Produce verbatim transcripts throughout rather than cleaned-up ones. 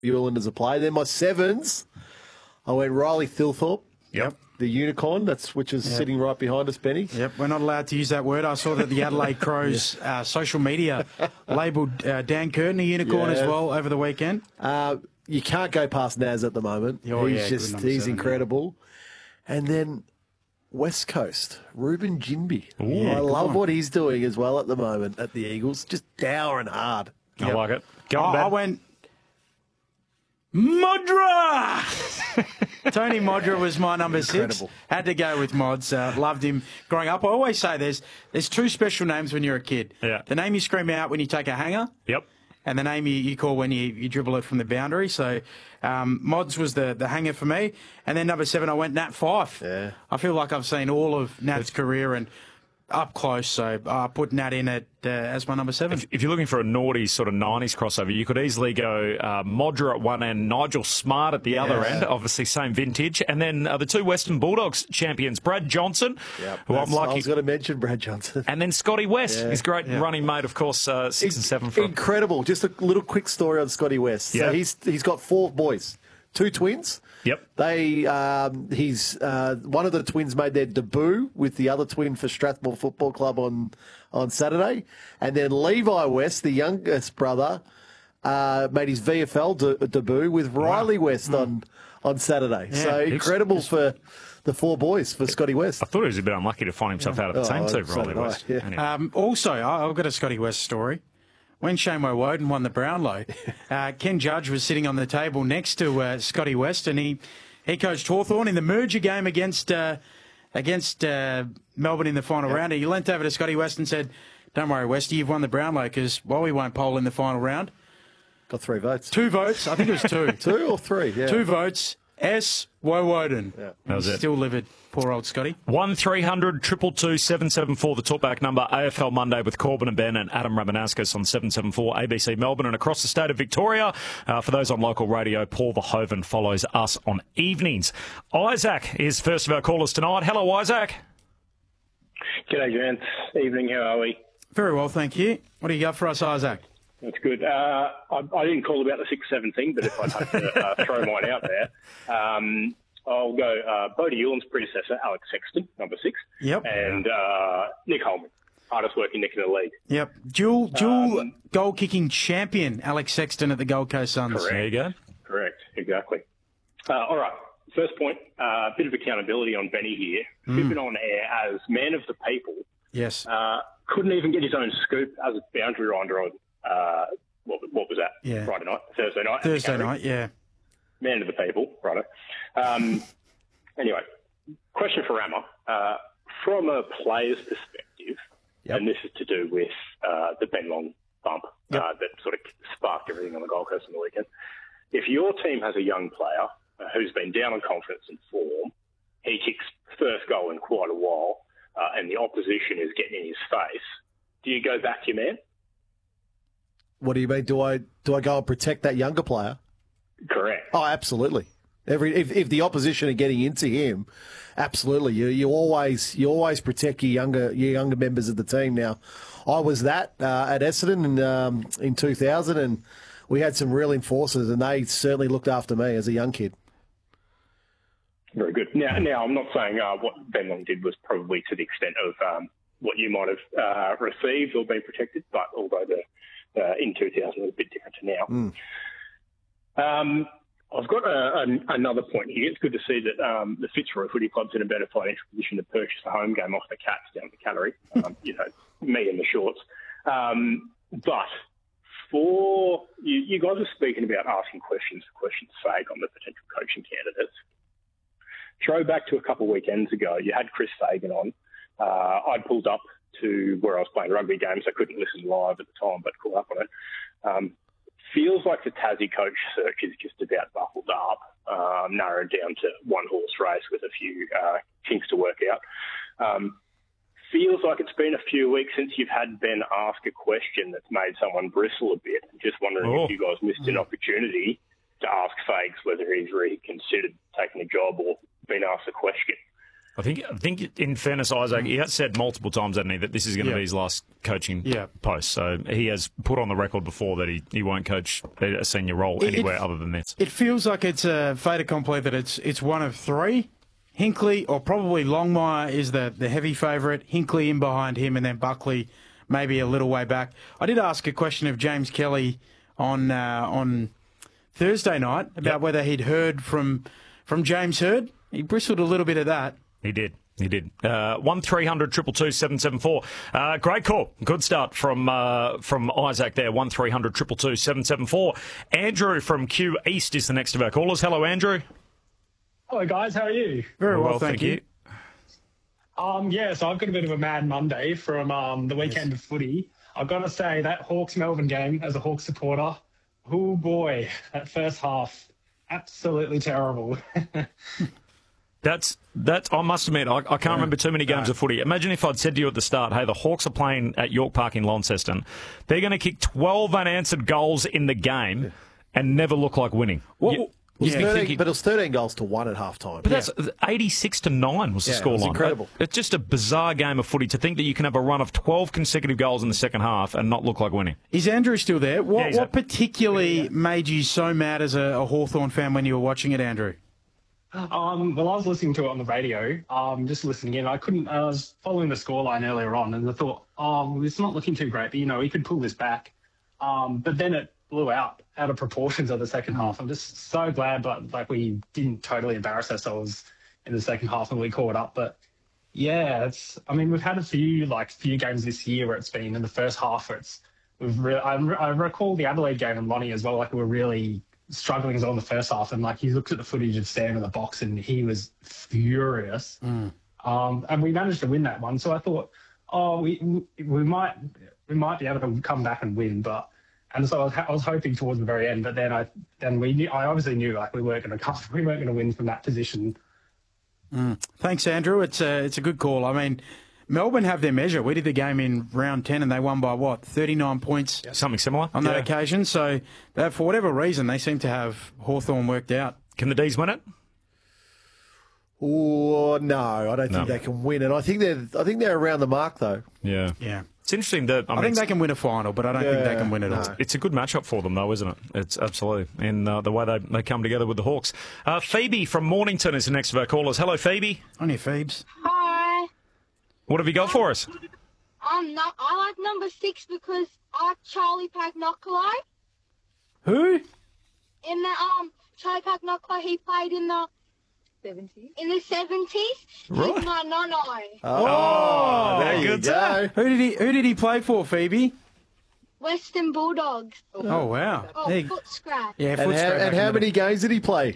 Newland as a player. Then my sevens, I went Riley Thilthorpe. Yep. The unicorn, that's which is yep. sitting right behind us, Benny. Yep, we're not allowed to use that word. I saw that the Adelaide Crows yeah. uh, social media labelled uh, Dan Curtin a unicorn yeah. as well over the weekend. Uh, you can't go past Naz at the moment. Oh, he's yeah, just he's seven, incredible. Yeah. And then West Coast, Ruben Jinby. Ooh, yeah, I love on. what he's doing as well at the moment at the Eagles. Just dowering hard. I yep. like it. Go on, I, I went Modra! Tony Modra was my number Incredible. six. Had to go with Mods. Uh, loved him growing up. I always say there's there's two special names when you're a kid. Yeah. The name you scream out when you take a hanger. Yep. And the name you, you call when you, you dribble it from the boundary. So um, Mods was the, the hanger for me. And then number seven, I went Nat Fyfe. Yeah. I feel like I've seen all of Nat's career and up close, so I put Nat in at, uh, as my number seven. If, if you're looking for a naughty sort of nineties crossover, you could easily go uh, Modra at one end, Nigel Smart at the yeah. other end, obviously same vintage, and then uh, the two Western Bulldogs champions, Brad Johnson, yep, who I'm lucky. I was going to mention Brad Johnson. And then Scotty West, yeah. his great yeah. running mate, of course, uh, six In- and seven. For Incredible. Just a little quick story on Scotty West. Yeah. So he's he's got four boys, two twins. Yep. They, um, he's uh, one of the twins made their debut with the other twin for Strathmore Football Club on on Saturday, and then Levi West, the youngest brother, uh, made his V F L de- debut with Riley wow. West mm. on on Saturday. Yeah, so incredible it's, for the four boys for Scotty West. I thought he was a bit unlucky to find himself yeah. out of the oh, team too, so Riley West. I, yeah. anyway. um, also, I've got a Scotty West story. When Shane Woden won the Brownlow, uh, Ken Judge was sitting on the table next to uh, Scotty West, and he, he coached Hawthorn in the merger game against uh, against uh, Melbourne in the final yep. round. He leant over to Scotty West and said, "Don't worry, Westy, you've won the Brownlow because, well, we won't poll in the final round." Got three votes. Two votes. I think it was two. two or three, yeah. Two votes. S. Woden. Yeah. That was it. Still livid. Poor old Scotty. one three hundred two two two seven seven four, the talkback number. A F L Monday with Corbin and Ben and Adam Ramanaskas on seven seven four A B C Melbourne and across the state of Victoria. Uh, for those on local radio, Paul Verhoeven follows us on evenings. Isaac is first of our callers tonight. Hello, Isaac. G'day, gents. Evening, how are we? Very well, thank you. What do you got for us, Isaac? That's good. Uh, I, I didn't call about the six seven thing, but if I'd have to uh, throw mine out there, um, I'll go uh, Bodie Euland's predecessor, Alex Sexton, number six. Yep. And uh, Nick Holman, hardest working Nick in the league. Yep. Dual, dual um, goal-kicking champion, Alex Sexton at the Gold Coast Suns. Correct. There you go. Correct, exactly. Uh, all right, first point, a uh, bit of accountability on Benny here. Mm. Fibbing on air as man of the people. Yes. Uh, couldn't even get his own scoop as a boundary rider on, uh, what, what was that? Yeah. Friday night? Thursday night? Thursday night, yeah. Man of the people, righto. Um, anyway, question for Rama. Uh, from a player's perspective, yep. and this is to do with uh, the Ben Long bump yep. uh, that sort of sparked everything on the Gold Coast on the weekend. If your team has a young player uh, who's been down on confidence and form, he kicks first goal in quite a while, uh, and the opposition is getting in his face, do you go back to your man? What do you mean? Do I do I go and protect that younger player? Correct. Oh, absolutely. Every if, if the opposition are getting into him, absolutely. You you always you always protect your younger your younger members of the team. Now, I was that uh, at Essendon in um, in two thousand, and we had some real enforcers, and they certainly looked after me as a young kid. Very good. Now, now I'm not saying uh, what Ben Long did was probably to the extent of um, what you might have uh, received or been protected, but although the uh, in two thousand was a bit different to now. Mm. Um, I've got a, a, another point here. It's good to see that um, the Fitzroy Footy Club's in a better financial position to purchase the home game off the Cats down the Cattery. Um, you know, me in the shorts. Um, but for you, you guys are speaking about asking questions for questions' sake on the potential coaching candidates. Throw back to a couple of weekends ago, you had Chris Fagan on. Uh, I'd pulled up to where I was playing rugby games. I couldn't listen live at the time, but caught up on it. Um, feels like the Tassie coach search is just about buckled up, um, narrowed down to one horse race with a few uh, kinks to work out. Um, feels like it's been a few weeks since you've had Ben ask a question that's made someone bristle a bit. Just wondering oh. if you guys missed an opportunity to ask Fags whether he's reconsidered taking a job or been asked a question. I think, I think in fairness, Isaac, he has said multiple times, hasn't he, that this is going to Yeah. be his last coaching Yeah. post. So he has put on the record before that he, he won't coach a senior role It- anywhere it- other than this. It feels like it's a fait accompli that it's it's one of three. Hinkley or probably Longmire is the, the heavy favourite. Hinkley in behind him, and then Buckley maybe a little way back. I did ask a question of James Kelly on uh, on Thursday night about Yep. whether he'd heard from from James Hird. He bristled a little bit at that. He did. He did. Uh, one three hundred two two two seven seven four. Uh, great call. Good start from uh, from Isaac there. one three hundred two two two seven seven four. Andrew from Q East is the next of our callers. Hello, Andrew. Hello, guys. How are you? Very well, thank, you. Um, yeah, so I've got a bit of a mad Monday from um, the weekend of footy. I've got to say that Hawks-Melbourne game, as a Hawks supporter, oh boy, that first half, absolutely terrible. That's that's. I must admit, I, I can't remember too many games of footy. Imagine if I'd said to you at the start, "Hey, the Hawks are playing at York Park in Launceston. They're going to kick twelve unanswered goals in the game and never look like winning." What- You- It was you'd be thirteen, thinking- but it was thirteen goals to one at half time. But that's eighty-six to nine was the Yeah, it scoreline. was incredible. It's just a bizarre game of footy to think that you can have a run of twelve consecutive goals in the second half and not look like winning. Is Andrew still there? What, Yeah, he's what up. particularly made you so mad as a, a Hawthorn fan when you were watching it, Andrew? um, well, I was listening to it on the radio, um, just listening in. I couldn't, I was following the scoreline earlier on, and I thought, oh, well, it's not looking too great, but, you know, he could pull this back. Um, but then it blew out, out of proportions of the second half. I'm just so glad, but like we didn't totally embarrass ourselves in the second half and we caught up. But yeah, it's. I mean, we've had a few like few games this year where it's been in the first half where it's. We've. Re- I, I recall the Adelaide game and Lonnie as well. Like we were really struggling as well in the first half, and like he looked at the footage of Sam in the box and he was furious. Mm. Um, and we managed to win that one. So I thought, oh, we we might we might be able to come back and win, but. And so I was, I was hoping towards the very end, but then I then we knew, I obviously knew like we weren't going to come, we weren't going to win from that position. Thanks, Andrew. It's a, it's a good call. I mean, Melbourne have their measure. We did the game in round ten and they won by, what, thirty-nine points Something similar on that Yeah. occasion. So that, for whatever reason, they seem to have Hawthorn worked out. Can the D's win it? Oh no, I don't think No. they can win it. I think they're. I think they're around the mark though. Yeah. Yeah. It's interesting that I, I mean, think it's, they can win a final, but I don't think they Yeah, can win it all. no. it's a good matchup for them, though, isn't it? It's absolutely in uh, the way they, they come together with the Hawks. Uh, Phoebe from Mornington is the next of our callers. Hello, Phoebe. On your Phoebes. Hi. What have you got for us? Um, no, I like number six because I like Charlie Pagnoccolo. Who? In the um Charlie Pagnoccolo, he played in the seventies. In the seventies, Right. he's my nono. Oh, there you good go. Who did he Who did he play for, Phoebe? Western Bulldogs. Oh, wow. Oh, There you- foot scratch. yeah, And foot how, straight back and how into many games did he play?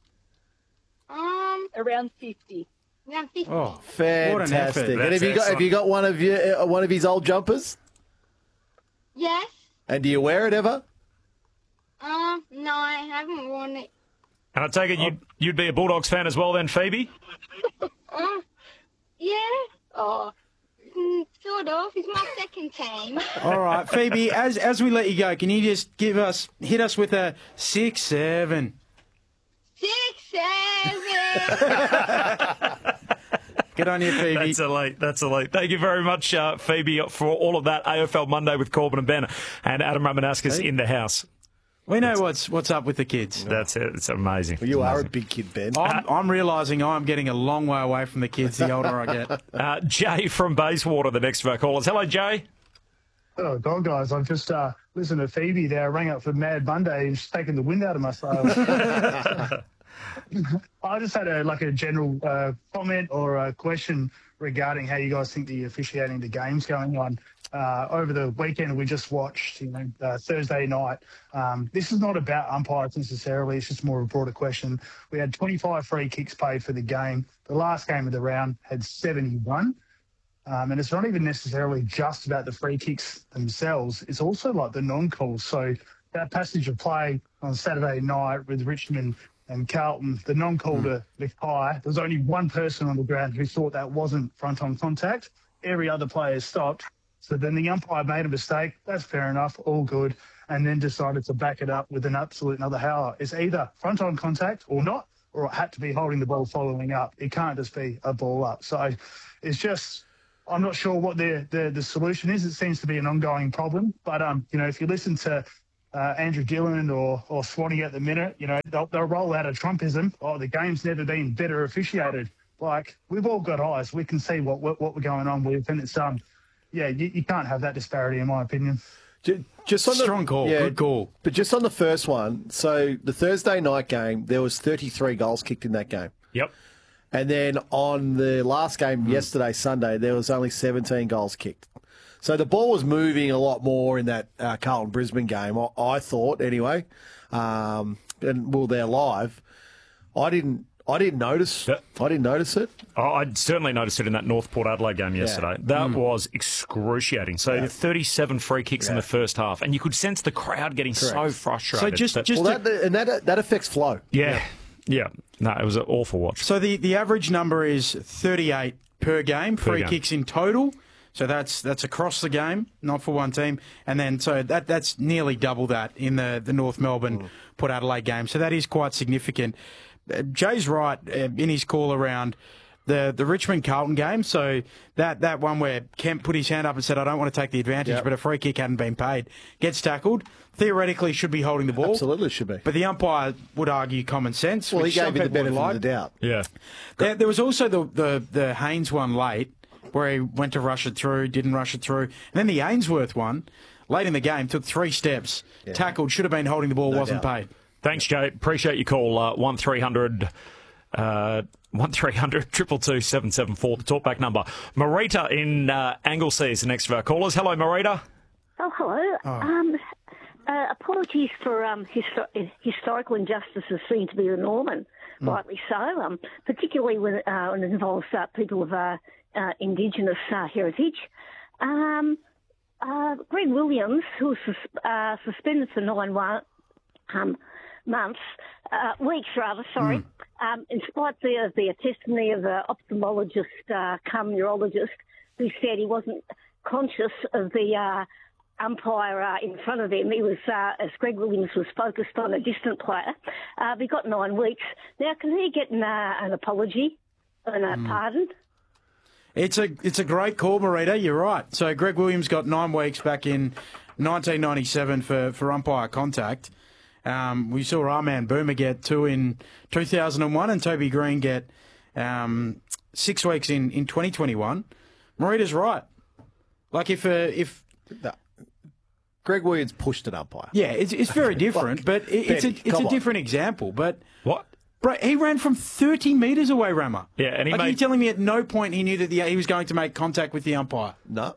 Um, Around fifty. around fifty. the- Oh, Fantastic. And That's have you got have you got one of your uh, one of his old jumpers? Yes. And do you wear it ever? Um, no, I haven't worn it. And I take it you'd, you'd be a Bulldogs fan as well then, Phoebe? Um, yeah. Oh, mm, sort of. It's my second team. all right, Phoebe. As as we let you go, can you just give us hit us with a six seven? Six, seven. Get on here, Phoebe. That's elite. That's elite. Thank you very much, uh, Phoebe, for all of that. A F L Monday with Corbin and Ben and Adam Ramanauskas in the house. We know what's what's up with the kids. That's it. It's amazing. Well, you It's are a amazing. big kid, Ben. I'm, I'm realising I'm getting a long way away from the kids the older I get. Uh, Jay from Bayswater, the next of our callers. Hello, Jay. Oh, God, guys, I've just uh, listened to Phoebe there. I rang up for Mad Monday and she's taken the wind out of my sails. I just had a like a general uh, comment or a question regarding how you guys think the officiating the game's going on. Uh, over the weekend, we just watched, you know, uh, Thursday night. Um, this is not about umpires necessarily. It's just more of a broader question. We had twenty-five free kicks paid for the game. The last game of the round had seventy-one. Um, and it's not even necessarily just about the free kicks themselves. It's also like the non-calls. So that passage of play on Saturday night with Richmond and Carlton, the non-call Mm. to Mackay, there's only one person on the ground who thought that wasn't front-on contact. Every other player stopped. So then the umpire made a mistake. That's fair enough, all good. And then decided to back it up with an absolute another howler. It's either front-on contact or not. or it had to be holding the ball following up. It can't just be a ball up. So it's just, I'm not sure what the, the, the solution is. It seems to be an ongoing problem. But, um, you know, if you listen to uh, Andrew Dillon or, or Swanee at the minute, you know, they'll, they'll roll out a Trumpism. Oh, the game's never been better officiated. Like, we've all got eyes. We can see what what, what we're going on with. And it's, um, yeah, you, you can't have that disparity, in my opinion. Just on the, Strong call, yeah, good call. But just on the first one, so the Thursday night game, there was thirty-three goals kicked in that game. Yep. And then on the last game yesterday, Sunday, there was only seventeen goals kicked. So the ball was moving a lot more in that uh, Carlton-Brisbane game, I, I thought, anyway. Um, and, well, they're live. I didn't I didn't notice Yep. I didn't notice it. Oh, I certainly noticed it in that North Port Adelaide game yesterday. That was excruciating. So Yeah. thirty-seven free kicks in Yeah. the first half, and you could sense the crowd getting so Correct. frustrated. So just, that- just Well, to- that, and that that affects flow. yeah, yeah. No, it was an awful watch. So the, the average number is thirty-eight per game, free game. kicks in total. So that's that's across the game, not for one team. And then so that that's nearly double that in the, the North Melbourne Port Adelaide game. So that is quite significant. Uh, Jay's right uh, in his call around the, the Richmond Carlton game. So that, that one where Kemp put his hand up and said, I don't want to take the advantage, Yep. but a free kick hadn't been paid, gets tackled, theoretically should be holding the ball. Absolutely should be. But the umpire would argue common sense. Well, he which some gave you the people would benefit like. of the doubt. Yeah. There, there was also the, the, the Haynes one late, where he went to rush it through, didn't rush it through. And then the Ainsworth one, late in the game, took three steps, tackled, should have been holding the ball, No wasn't doubt. paid. Thanks, Jay. Appreciate your call. Uh, one three hundred uh, one three hundred two two two seven seven four, the talkback number. Marita in uh, Anglesea is the next of our callers. Hello, Marita. Oh, hello. Um, uh, apologies for um, histo- historical injustices seem to be the norm, and rightly so, um, particularly when, uh, when it involves uh, people of uh, uh, Indigenous uh, heritage. Um, uh, Greg Williams, who was sus- uh, suspended for nine one, um, months, uh, weeks rather, sorry, um, in spite of the, the testimony of an ophthalmologist uh, cum neurologist who said he wasn't conscious of the uh, umpire uh, in front of him. He was, uh, as Greg Williams was focused on a distant player. Uh, he got nine weeks. Now, can he get an, uh, an apology and a pardon? It's a it's a great call, Marita. You're right. So Greg Williams got nine weeks back in nineteen ninety-seven for, for umpire contact. Um, we saw our man Boomer get two in two thousand one and Toby Green get um, six weeks in, in twenty twenty-one. Marita's right. Like if uh, if No. Greg Williams pushed an umpire. yeah, it's it's very different, but it, it's a Benny, it's come a on. different example. But What? bro, he ran from thirty metres away, Rama. Yeah, and he like, are you made- telling me at no point he knew that the, he was going to make contact with the umpire? No.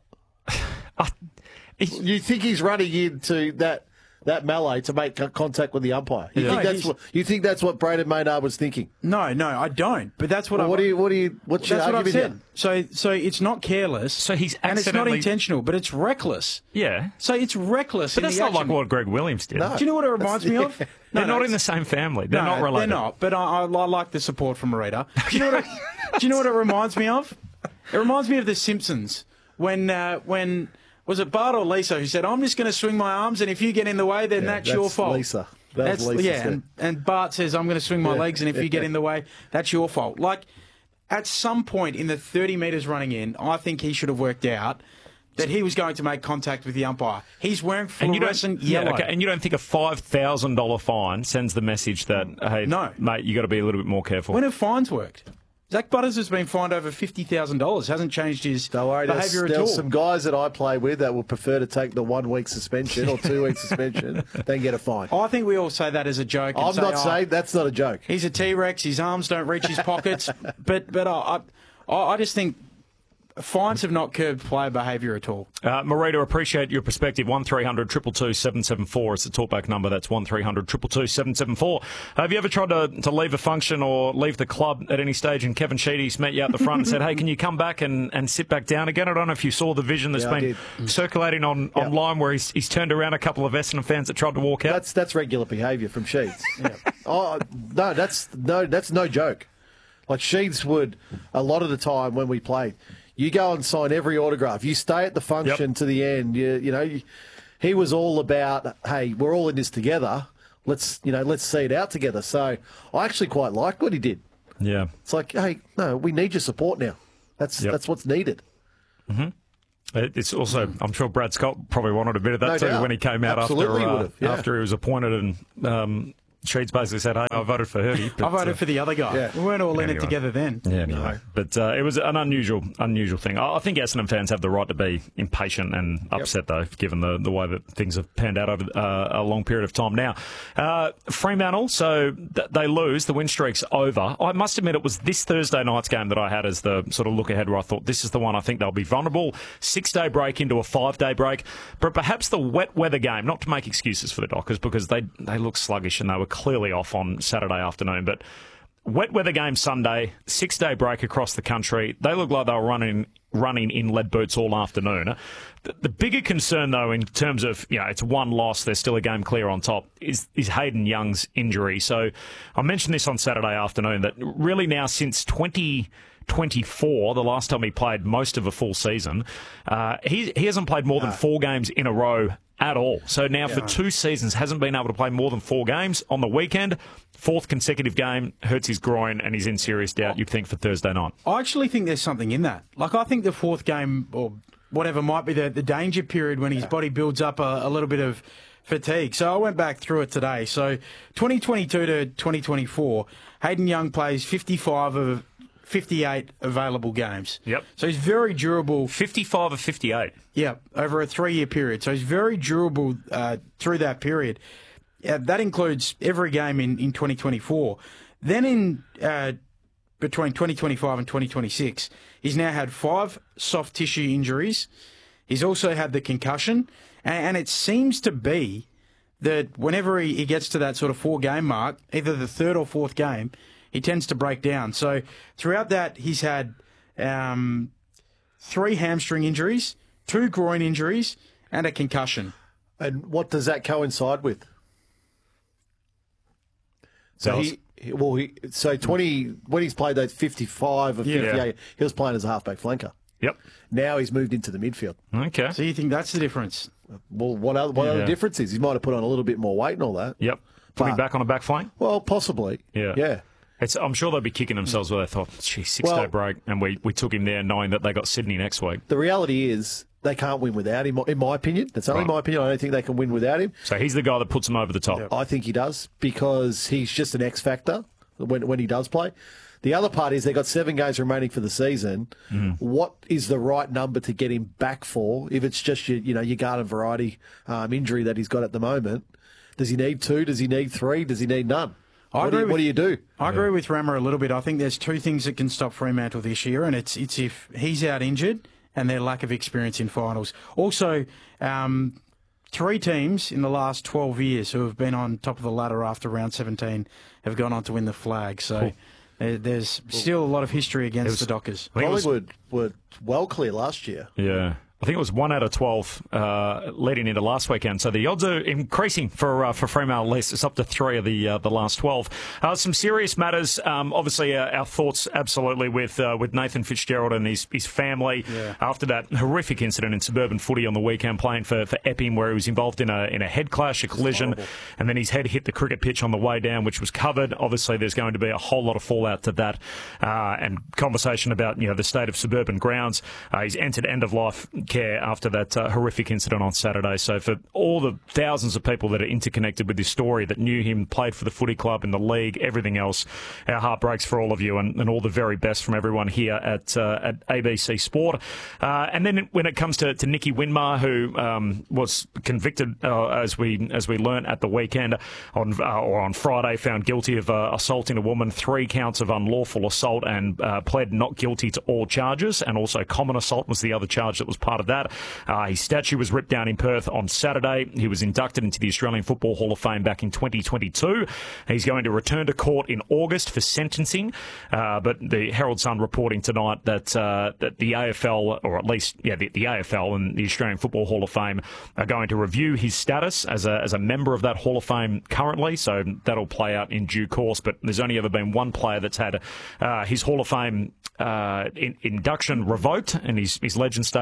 He's- You think he's running into that that melee to make co- contact with the umpire? You Yeah. think No, that's he's- what you think that's what Braden Maynard was thinking? No, no, I don't. But that's what Well, I. what do you what do you what's your That's what I've argument said. here? So, so it's not careless. So he's and it's not accidentally- intentional, but it's reckless. Yeah. So it's reckless. But in that's the not like action. what Greg Williams did. No. Do you know what it reminds me of? They're No, no, not in it's- the same family. They're no, not related. They're not. But I, I, I like the support from Marita. Do you know what? It, do you know what it reminds me of? It reminds me of The Simpsons when uh, when was it Bart or Lisa who said, "I'm just going to swing my arms, and if you get in the way, then Yeah, that's, your fault." Lisa. That was That's Lisa yeah, said. and, and Bart says, "I'm going to swing my Yeah. legs, and if you get in the way, that's your fault." Like at some point in the thirty metres running in, I think he should have worked out that he was going to make contact with the umpire. He's wearing And you fluorescent don't, yeah, yellow. okay, and you don't think a five thousand dollar fine sends the message that, hey, No. mate, you got to be a little bit more careful. When have fines worked? Zach Butters has been fined over fifty thousand dollars. Hasn't changed his Don't worry, there's, behaviour at all. there's some guys that I play with that would prefer to take the one week suspension or two week suspension than get a fine. I think we all say that as a joke. and I'm say, not "Oh, saying that's not a joke. he's a T-Rex. His arms don't reach his pockets. but but I, I I just think fines have not curbed player behaviour at all. Uh, Marita, appreciate your perspective. one three hundred two two two seven seven four is the talkback number. That's one three hundred two two two seven seven four. Have you ever tried to, to leave a function or leave the club at any stage and Kevin Sheedy's met you out the front and said, hey, can you come back and, and sit back down again? I don't know if you saw the vision that's Yeah, I been did. circulating on Yeah. online where he's, he's turned around a couple of Essendon fans that tried to walk out. That's that's regular behaviour from Sheeds. Oh no, that's no that's no joke. Like Sheeds would a lot of the time when we played. You go and sign every autograph. You stay at the function Yep. to the end. You, you know, you, he was all about, hey, we're all in this together. Let's, you know, let's see it out together. So I actually quite liked what he did. Yeah. It's like, hey, no, we need your support now. That's Yep. that's what's needed. Mm-hmm. It's also, I'm sure Brad Scott probably wanted a bit of that No too doubt. when he came out Absolutely after uh, would've, yeah. after he was appointed, and um, Sheeds basically said, hey, I voted for Herbie. I voted uh, for the other guy. Yeah. We weren't all in Anyway. it together then. Yeah, anyway. But uh, it was an unusual unusual thing. I I think Essendon fans have the right to be impatient and upset, though, given the, the way that things have panned out over uh, a long period of time now. Uh, Fremantle, so th- they lose. The win streak's over. I must admit it was this Thursday night's game that I had as the sort of look ahead where I thought this is the one I think they'll be vulnerable. Six-day break into a five-day break. But perhaps the wet weather game, not to make excuses for the Dockers, because they, they look sluggish and they were clearly off on Saturday afternoon, but wet weather game Sunday, six-day break across the country. They look like they were running running in lead boots all afternoon. The, the bigger concern, though, in terms of, you know, it's one loss, there's still a game clear on top, is, is Hayden Young's injury. So I mentioned this on Saturday afternoon, that really now since twenty twenty-four, the last time he played most of a full season, uh, he, he hasn't played more than four games in a row at all. So now for two seasons hasn't been able to play more than four games. On the weekend, fourth consecutive game, hurts his groin and he's in serious doubt, you'd think, for Thursday night. I actually think there's something in that. Like, I think the fourth game, or whatever might be the, the danger period when his body builds up a, a little bit of fatigue. So I went back through it today. So twenty twenty-two to twenty twenty-four, Hayden Young plays fifty-five of fifty-eight available games. Yep. So he's very durable. fifty-five of fifty-eight. Yeah, over a three-year period. So he's very durable uh, through that period. Uh, that includes every game in, in twenty twenty-four. Then in uh, between twenty twenty-five and twenty twenty-six, he's now had five soft tissue injuries. He's also had the concussion. And, and it seems to be that whenever he, he gets to that sort of four-game mark, either the third or fourth game, he tends to break down. So throughout that, he's had um, three hamstring injuries, two groin injuries, and a concussion. And what does that coincide with? So Tell he, he- well, he, so twenty when he's played those fifty-five of Yeah. fifty-eight, he was playing as a halfback flanker. Yep. Now he's moved into the midfield. Okay. So you think that's the difference? Well, what other, what Yeah. other difference is? He might have put on a little bit more weight and all that. Yep. Put him But- back on a back flank? Well, possibly. Yeah. Yeah. It's, I'm sure they'll be kicking themselves where they thought, gee, six-day Well- break, and we, we took him there knowing that they got Sydney next week. The reality is they can't win without him, in my opinion. That's only Right. my opinion. I don't think they can win without him. So he's the guy that puts them over the top. I think he does because he's just an X factor when when he does play. The other part is they've got seven games remaining for the season. Mm. What is the right number to get him back for? If it's just your, you know, your garden variety um, injury that he's got at the moment, does he need two? Does he need three? Does he need none? I What do, you, agree what do you do? I agree with Rammer a little bit. I think there's two things that can stop Fremantle this year, and it's it's if he's out injured and their lack of experience in finals. Also, um, three teams in the last twelve years who have been on top of the ladder after round seventeen have gone on to win the flag. So Cool. there- there's still a lot of history against was- the Dockers. I think it was- Collingwood were well clear last year. Yeah. I think it was one out of twelve uh, leading into last weekend. So the odds are increasing for uh, for Fremantle at least. It's up to three of the uh, the last twelve. Uh, some serious matters. Um, obviously, uh, our thoughts absolutely with uh, with Nathan Fitzgerald and his his family Yeah. after that horrific incident in suburban footy on the weekend, playing for for Epping, where he was involved in a in a head clash, a collision, and then his head hit the cricket pitch on the way down, which was covered. Obviously, there's going to be a whole lot of fallout to that, uh, and conversation about you know the state of suburban grounds. Uh, he's entered end of life care after that uh, horrific incident on Saturday. So for all the thousands of people that are interconnected with this story, that knew him, played for the footy club in the league, everything else, our heart breaks for all of you, and, and all the very best from everyone here at uh, at A B C Sport. Uh, and then when it comes to, to Nicky Winmar, who um, was convicted uh, as we as we learnt at the weekend on uh, or on Friday, found guilty of uh, assaulting a woman, three counts of unlawful assault, and uh, pled not guilty to all charges, and also common assault was the other charge that was part of that. Uh, his statue was ripped down in Perth on Saturday. He was inducted into the Australian Football Hall of Fame back in twenty twenty-two. He's going to return to court in August for sentencing, uh, but the Herald Sun reporting tonight that uh, that the A F L, or at least yeah, the, the A F L and the Australian Football Hall of Fame are going to review his status as a as a member of that Hall of Fame currently. So that'll play out in due course. But there's only ever been one player that's had uh, his Hall of Fame uh, in, induction revoked and his his legend status, and that was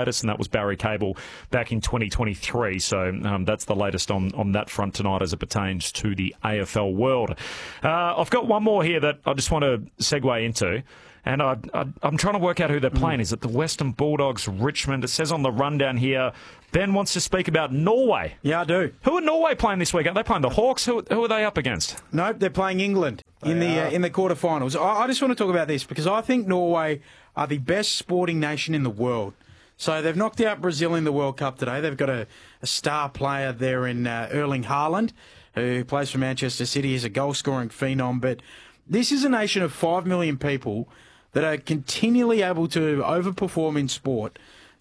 was Barry Cable back in twenty twenty-three. So um, that's the latest on, on that front tonight as it pertains to the A F L world. Uh, I've got one more here that I just want to segue into. And I, I, I'm trying to work out who they're playing. Mm. Is it the Western Bulldogs, Richmond? It says on the rundown here, Ben wants to speak about Norway. Yeah, I do. Who are Norway playing this week? Are they playing the Hawks? Who, who are they up against? Nope, they're playing England they in the uh, in the quarterfinals. I, I just want to talk about this because I think Norway are the best sporting nation in the world. So they've knocked out Brazil in the World Cup today. They've got a, a star player there in uh, Erling Haaland, who plays for Manchester City. He's a goal-scoring phenom. But this is a nation of five million people that are continually able to overperform in sport.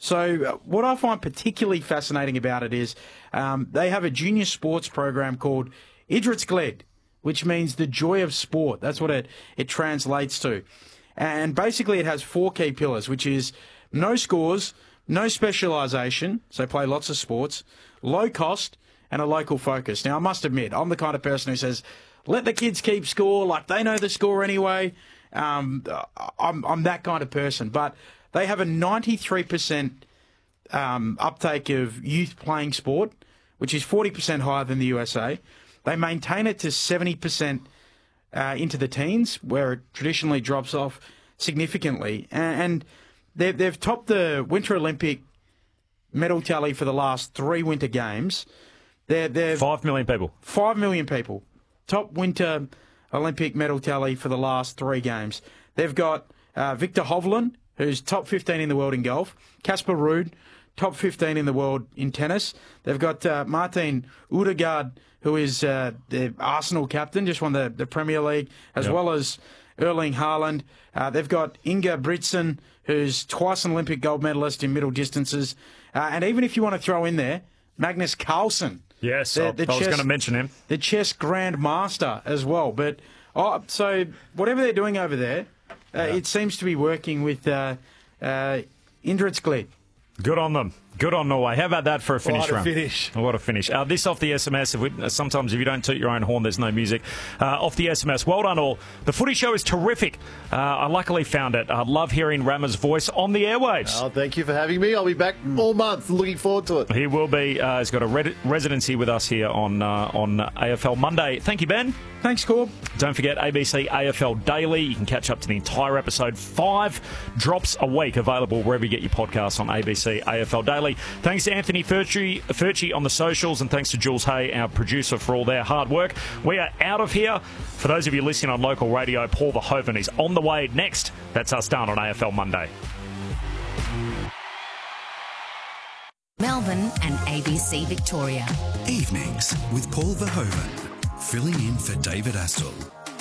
So what I find particularly fascinating about it is um, they have a junior sports program called Idrettsglede, which means the joy of sport. That's what it, it translates to. And basically it has four key pillars, which is no scores, no specialisation, so play lots of sports, low cost, and a local focus. Now, I must admit, I'm the kind of person who says, let the kids keep score, like they know the score anyway. Um, I'm, I'm that kind of person, but they have a ninety-three percent um, uptake of youth playing sport, which is forty percent higher than the U S A. They maintain it to seventy percent uh, into the teens, where it traditionally drops off significantly. And they've, they've topped the Winter Olympic medal tally for the last three Winter Games. They're, they're Five million people. Five million people. Top Winter Olympic medal tally for the last three games. They've got uh, Victor Hovland, who's top fifteen in the world in golf. Casper Ruud, top fifteen in the world in tennis. They've got uh, Martin Odegaard, who is uh, the Arsenal captain, just won the, the Premier League, as yep. well as Erling Haaland. Uh, they've got Inga Britson, who's twice an Olympic gold medalist in middle distances. Uh, and even if you want to throw in there, Magnus Carlsen. Yes, the, I, the I was chess, going to mention him. The chess grandmaster as well. But oh, so whatever they're doing over there, uh, yeah. it seems to be working with uh, uh, Idrettsglede. Good on them. Good on Norway. How about that for a finish what a run? finish. What a finish. Uh, this off the S M S. If we, sometimes if you don't toot your own horn, there's no music. Uh, off the S M S. Well done all. The footy show is terrific. Uh, I luckily found it. I love hearing Rama's voice on the airwaves. Oh, thank you for having me. I'll be back all month. Looking forward to it. He will be. Uh, he's got a red- residency with us here on uh, on A F L Monday. Thank you, Ben. Thanks, Corb. Don't forget A B C A F L Daily. You can catch up to the entire episode. Five drops a week available wherever you get your podcasts on A B C A F L Daily. Thanks to Anthony Furci, Furci on the socials, and thanks to Jules Hay, our producer, for all their hard work. We are out of here. For those of you listening on local radio, Paul Verhoeven is on the way next. That's us done on A F L Monday. Melbourne and A B C Victoria. Evenings with Paul Verhoeven, filling in for David Astle.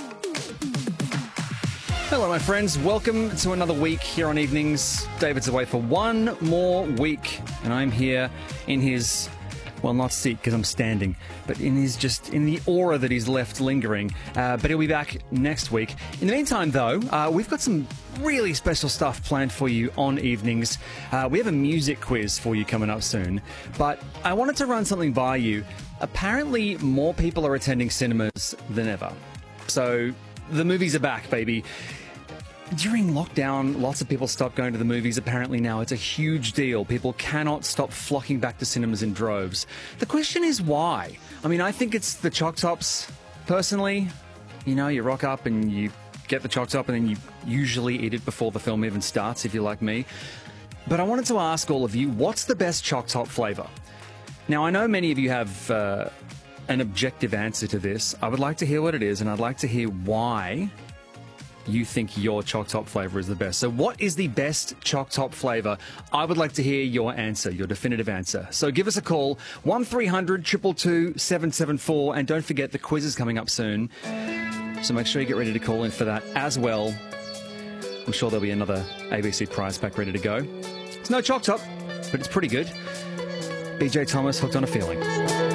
Hello, my friends. Welcome to another week here on Evenings. David's away for one more week, and I'm here in his, well, not seat because I'm standing, but in his just in the aura that he's left lingering. Uh, but he'll be back next week. In the meantime, though, uh, we've got some really special stuff planned for you on Evenings. Uh, we have a music quiz for you coming up soon, but I wanted to run something by you. Apparently, more people are attending cinemas than ever. So the movies are back, baby. During lockdown, lots of people stopped going to the movies. Apparently now it's a huge deal. People cannot stop flocking back to cinemas in droves. The question is why? I mean, I think it's the Choc Tops, personally. You know, you rock up and you get the Choc Top and then you usually eat it before the film even starts, if you're like me. But I wanted to ask all of you, what's the best Choc Top flavour? Now, I know many of you have uh, an objective answer to this. I would like to hear what it is, and I'd like to hear why you think your Choc Top flavour is the best. So what is the best Choc Top flavour? I would like to hear your answer, your definitive answer. So give us a call, one three hundred, two two two, seven seven four, and don't forget the quiz is coming up soon. So make sure you get ready to call in for that as well. I'm sure there'll be another A B C prize pack ready to go. It's no Choc Top, but it's pretty good. B J Thomas, Hooked on a Feeling.